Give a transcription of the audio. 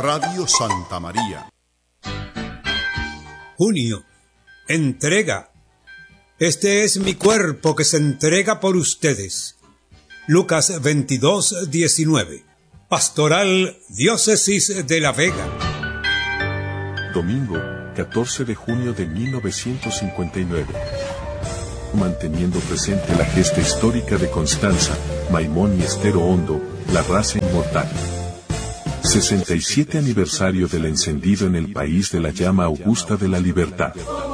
Radio Santa María. Junio. Entrega. Este es mi cuerpo que se entrega por ustedes. Lucas 22:19. Pastoral Diócesis de La Vega. Domingo, 14 de junio de 1959. Manteniendo presente la gesta histórica de Constanza, Maimón y Estero Hondo, la raza inmortal. 67 aniversario del encendido en el país de la llama augusta de la libertad.